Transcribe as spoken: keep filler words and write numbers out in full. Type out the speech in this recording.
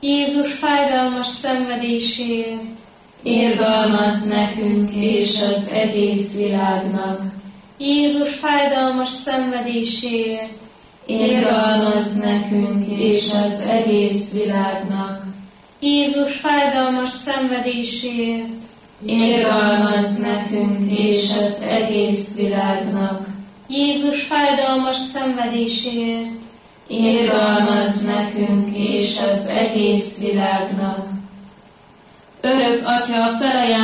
Jézus fájdalmas szenvedéséért, irgalmazz nekünk és az egész világnak. Jézus fájdalmas szenvedéséért, irgalmazz nekünk és az egész világnak. Jézus fájdalmas szenvedéséért, irgalmazz nekünk és az egész világnak. Jézus fájdalmas szenvedéséért, irgalmazz nekünk és az egész világnak. Örök Atya, felajánlom